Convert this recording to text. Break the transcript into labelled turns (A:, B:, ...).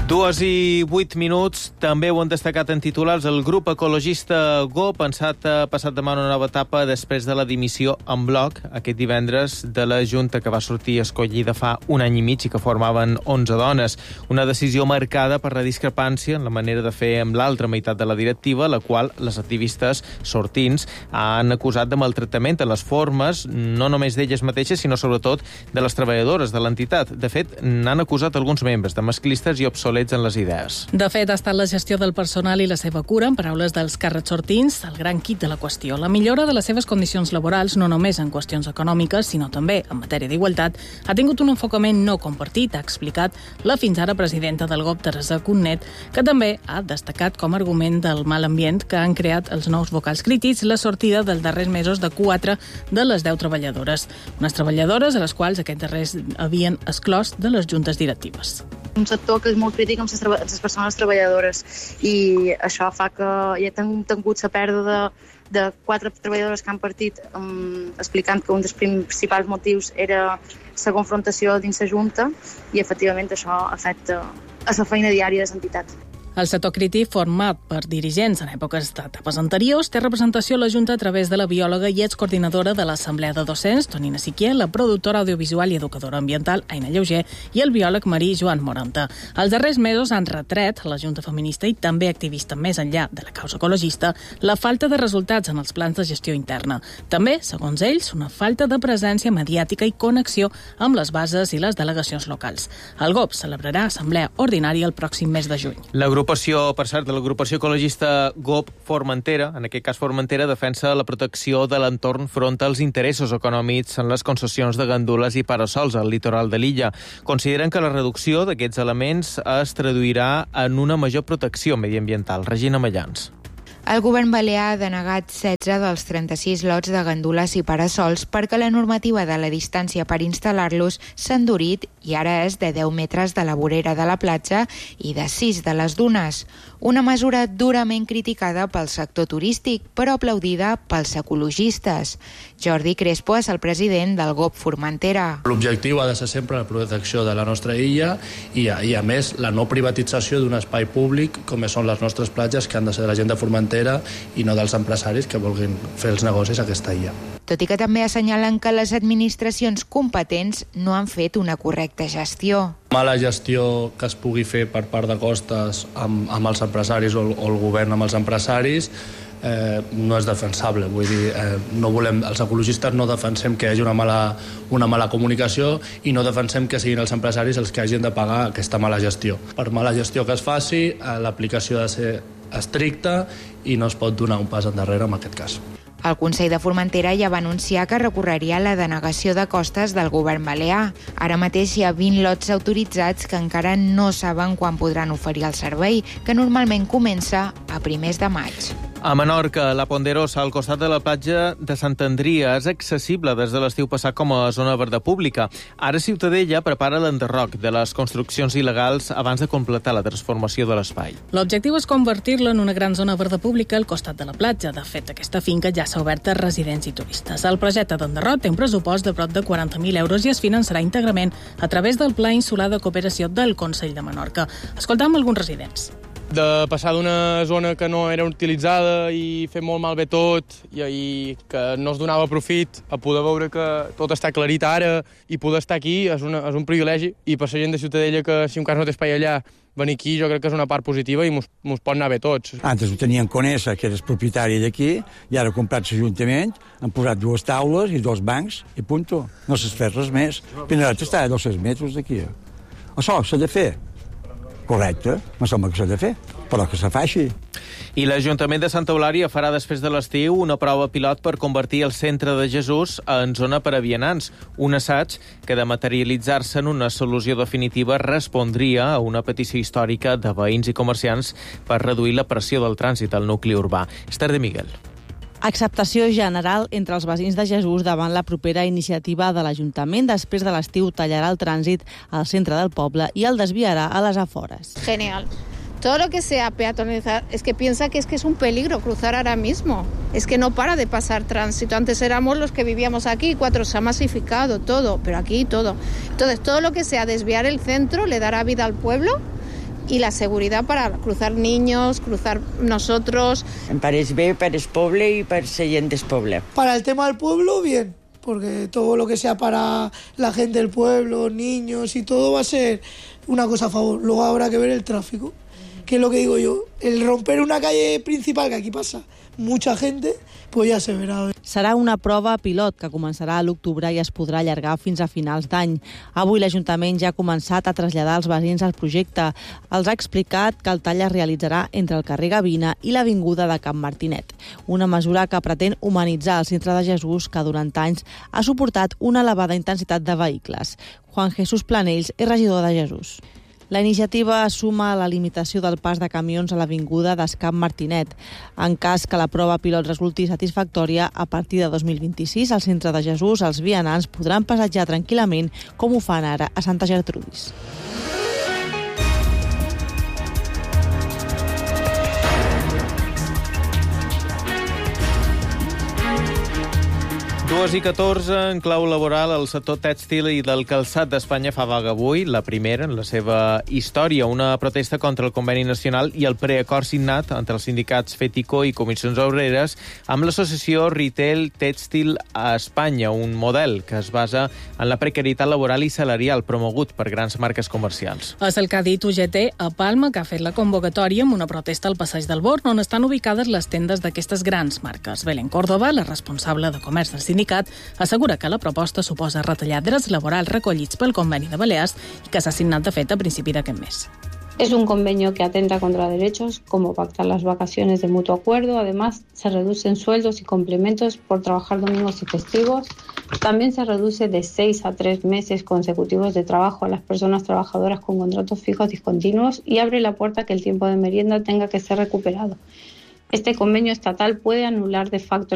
A: 2:08. També ho han destacat en titulars. El grup ecologista GOP ha passat demà una nova etapa després de la dimissió en bloc aquest divendres de la Junta que va sortir escollida fa un any i mig i que formaven 11 dones. Una decisió marcada per la discrepància en la manera de fer amb l'altra meitat de la directiva, la qual les activistes sortints han acusat de maltractament en les formes, no només d'elles mateixes, sinó sobretot de les treballadores de l'entitat. De fet, n'han acusat alguns membres de masclistes i obsolets en les idees.
B: De fet, ha estat la gestió del personal i la seva cura, en paraules dels càrrecs sortints, el gran quid de la qüestió. La millora de les seves condicions laborals, no només en qüestions econòmiques, sinó també en matèria d'igualtat, ha tingut un enfocament no compartit, ha explicat la fins ara presidenta del GOP, Teresa Connet, que també ha destacat com a argument del mal ambient que han creat els nous vocals crítics la sortida dels darrers mesos de 4 de les 10 treballadores. Unes treballadores a les quals aquests darrers havien exclòs de les juntes directives.
C: Un sector que és molt crític amb les persones treballadores i això fa que hi ha tingut la pèrdua de 4 treballadores que han partit explicant que un dels principals motius era la confrontació dins la Junta i efectivament això afecta a la feina diària de l'entitat.
B: El sector crític, format per dirigents en èpoques d'etapes anteriors, té representació a la Junta a través de la biòloga i excoordinadora de l'Assemblea de Docents, Tonina Siquier, la productora audiovisual i educadora ambiental, Aina Lleuger, i el biòleg marí, Joan Moranta. Els darrers mesos han retret a la Junta Feminista i també activista més enllà de la causa ecologista la falta de resultats en els plans de gestió interna. També, segons ells, una falta de presència mediàtica i connexió amb les bases i les delegacions locals. El GOP celebrarà assemblea ordinària el pròxim mes de juny.
A: Per cert, de l'agrupació ecologista GOP Formentera, en aquest cas Formentera, defensa la protecció de l'entorn front als interessos econòmics en les concessions de gandules i parasols al litoral de l'illa. Consideren que la reducció d'aquests elements es traduirà en una major protecció mediambiental. Regina Mallans.
D: El govern balear ha denegat 16 dels 36 lots de gandules i parasols perquè la normativa de la distància per instal·lar-los s'ha endurit i ara és de 10 metres de la vorera de la platja i de 6 de les dunes. Una mesura durament criticada pel sector turístic, però aplaudida pels ecologistes. Jordi Crespo és el president del GOP Formentera.
E: L'objectiu ha de ser sempre la protecció de la nostra illa i a més, la no privatització d'un espai públic com són les nostres platges, que han de ser de la gent de Formentera i no dels empresaris que vulguin fer els negocis a aquesta illa.
D: Tot i que també assenyalen que les administracions competents no han fet una correcta gestió.
E: Mala gestió que es pugui fer per part de Costes amb els empresaris o el govern amb els empresaris no és defensable. Vull dir, els ecologistes no defensem que hi hagi una mala comunicació i no defensem que siguin els empresaris els que hagin de pagar aquesta mala gestió. Per mala gestió que es faci, l'aplicació ha de ser estricta i no es pot donar un pas endarrere en aquest cas.
D: El Consell de Formentera ja va anunciar que recorreria la denegació de Costes del govern balear. Ara mateix hi ha 20 lots autoritzats que encara no saben quan podran oferir el servei, que normalment comença a primers de maig.
A: A Menorca, la Ponderosa, al costat de la platja de Sant Andria, és accessible des de l'estiu passat com a zona verda pública. Ara Ciutadella prepara l'enderroc de les construccions il·legals abans de completar la transformació de l'espai.
B: L'objectiu és convertir-la en una gran zona verda pública al costat de la platja. De fet, aquesta finca ja s'ha obert a residents i turistes. El projecte d'enderroc té un pressupost de prop de 40.000 euros i es finançarà íntegrament a través del Pla Insular de Cooperació del Consell de Menorca. Escoltam alguns residents.
F: De passar d'una zona que no era utilitzada i fer molt malbé tot i que no es donava profit a poder veure que tot està aclarit ara i poder estar aquí és un privilegi, i per la gent de Ciutadella que si un cas no té espai allà, venir aquí jo crec que és una part positiva i mos pot anar bé tots.
G: Antes ho tenien Conesa, que era el propietari d'aquí, i ara ha comprat l'Ajuntament, han posat 2 taules i 2 bancs i punto. No s'ha fet res més. Pinerat està a 200 metres d'aquí. Això s'ha de fer. Correcte, me sembla que s'ha de fer, però que se faci.
A: I l'Ajuntament de Santa Eulària farà després de l'estiu una prova pilot per convertir el centre de Jesús en zona per a vianants. Un assaig que, de materialitzar-se en una solució definitiva, respondria a una petició històrica de veïns i comerciants per reduir la pressió del trànsit al nucli urbà. Esther de Miguel.
H: Acceptació general entre els veïns de Jesús davant la propera iniciativa de l'Ajuntament. Després de l'estiu tallarà el trànsit al centre del poble i el desviarà a les afores.
I: Genial. Todo lo que sea peatonalizar, es que piensa que es un peligro cruzar ahora mismo. Es que no para de pasar tránsito. Antes éramos los que vivíamos aquí, 4 se ha masificado todo, pero aquí todo. Entonces, todo lo que sea desviar el centro le dará vida al pueblo y la seguridad para cruzar niños, cruzar nosotros.
J: Em pareix bé per el poble i per la gent del poble.
K: Para el tema del pueblo, bien, porque todo lo que sea para la gente del pueblo, niños y todo va a ser una cosa a favor. Luego habrá que ver el tráfico, que es lo que digo yo. El romper una calle principal, que aquí pasa mucha gente, pues ja se verà.
H: Serà una prova pilot que començarà a l'octubre i es podrà allargar fins a finals d'any. Avui l'Ajuntament ja ha començat a traslladar els veïns al projecte. Els ha explicat que el tall es realitzarà entre el carrer Gavina i l'avinguda de Can Martinet. Una mesura que pretén humanitzar el centre de Jesús, que durant anys ha suportat una elevada intensitat de vehicles. Juan Jesús Planells és regidor de Jesús. La iniciativa suma la limitació del pas de camions a l'avinguda d'Escamp Martinet. En cas que la prova pilot resulti satisfactòria, a partir de 2026, al centre de Jesús, els vianants podran passejar tranquil·lament com ho fan ara a Santa Gertrudis.
A: 2:14, en clau laboral, el sector tèxtil i del calçat d'Espanya fa vaga avui, la primera en la seva història, una protesta contra el conveni nacional i el preacord signat entre els sindicats FETICO i Comissions Obreres amb l'associació Retail Tèxtil a Espanya, un model que es basa en la precarietat laboral i salarial promogut per grans marques comercials.
B: És el que ha dit UGT a Palma, que ha fet la convocatòria amb una protesta al Passeig del Born, on estan ubicades les tendes d'aquestes grans marques. Belén Córdoba, la responsable de comerç del sindicat, assegura que la proposta suposa retallar drets laborals recollits pel conveni de Balears i que s'ha signat de fet a principi d'aquest mes.
L: Es un convenio que atenta contra derechos, como pactar las vacaciones de mutuo acuerdo. Además, se reducen sueldos y complementos por trabajar domingos y festivos. También se reduce de 6 a 3 meses consecutivos de trabajo a las personas trabajadoras con contratos fijos discontinuos y abre la puerta a que el tiempo de merienda tenga que ser recuperado. Este convenio estatal puede anular de facto